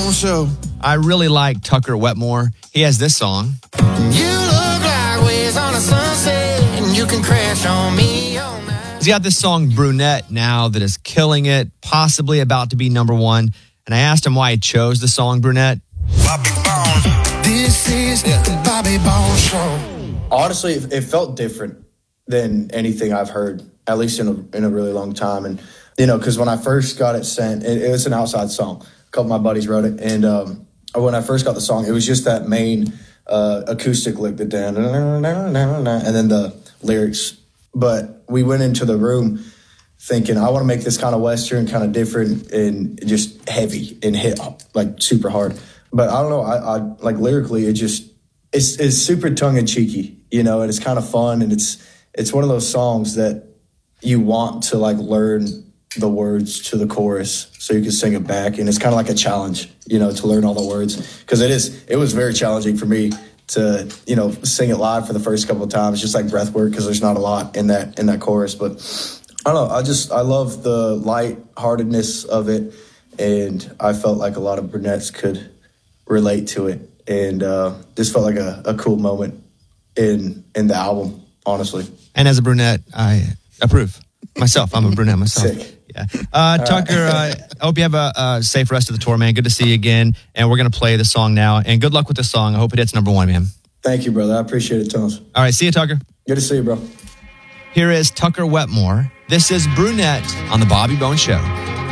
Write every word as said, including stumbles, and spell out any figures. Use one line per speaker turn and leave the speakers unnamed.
Bone Show.
I really like Tucker Wetmore. He has this song.
You look like waves on a sunset, and you can crash on me all night.
He's got this song, Brunette, now that is killing it, possibly about to be number one. And I asked him why he chose the song Brunette.
Bobby Bone. This is the Bobby Bone Show.
Honestly, it, it felt different than anything I've heard, at least in a, in a really long time. And, you know, because when I first got it sent, it, it was an outside song. A couple of my buddies wrote it. And um, when I first got the song, it was just that main uh, acoustic lick, the da na na na na na, and then the lyrics. But we went into the room thinking, I want to make this kind of Western, kind of different and just heavy and hit like super hard. But I don't know, I, I like lyrically, it just, it's, it's super tongue in cheeky, you know, and it's kind of fun. And it's, it's one of those songs that you want to like learn the words to the chorus so you can sing it back. And it's kind of like a challenge, you know, to learn all the words. Cause it is, it was very challenging for me to, you know, sing it live for the first couple of times, just like breath work. Cause there's not a lot in that, in that chorus, but I don't know. I just, I love the lightheartedness of it. And I felt like a lot of brunettes could relate to it. And uh, this felt like a, a cool moment in, in the album, honestly.
And as a brunette, I approve. Myself, I'm a brunette myself.
Sick.
Yeah. Uh, Tucker, uh, I hope you have a, a safe rest of the tour, man. Good to see you again. And we're going to play the song now. And good luck with the song. I hope it hits number one, man.
Thank you, brother. I appreciate it, Thomas.
All right. See you, Tucker.
Good to see you, bro.
Here is Tucker Wetmore. This is Brunette on the Bobby Bone Show.